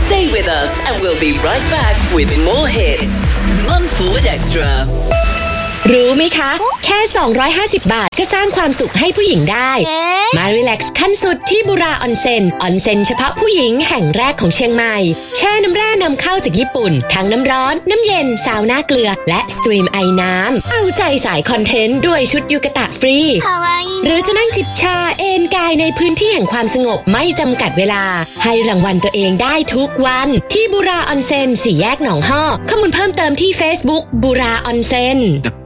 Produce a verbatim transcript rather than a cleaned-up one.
Stay with us and we'll be right back with more hits. Month Forward Extra รู้ไหมคะแค่สองร้อยห้าสิบบาทก็สร้างความสุขให้ผู้หญิงได้มารีแลกซ์ขั้นสุดที่บุราออนเซ็นออนเซ็นเฉพาะผู้หญิงแห่งแรกของเชียงใหม่แช่น้ำแร่นำเข้าจากญี่ปุ่นทั้งน้ำร้อนน้ำเย็นซาวน่าเกลือและสตรีมไอน้ำเอาใจสายคอนเทนต์ด้วยชุดยูกะตะฟรีหรือจะนั่งจิบชาเอนกายในพื้นที่แห่งความสงบไม่จำกัดเวลาให้รางวัลตัวเองได้ทุกวันที่บุราออนเซ็นสี่แยกหนองฮ้อข้อมูลเพิ่มเติมที่ Facebook บุราออนเซ็น